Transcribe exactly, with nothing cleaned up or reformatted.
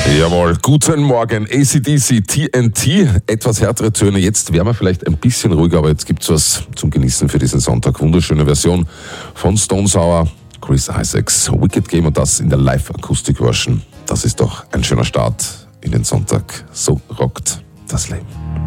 Jawohl, guten Morgen, A C D C, T N T, etwas härtere Töne, jetzt wären wir vielleicht ein bisschen ruhiger, aber jetzt gibt's was zum Genießen für diesen Sonntag. Wunderschöne Version von Stone Sour, Chris Isaacs, Wicked Game und das in der Live-Akustik-Version. Das ist doch ein schöner Start in den Sonntag, so rockt das Leben.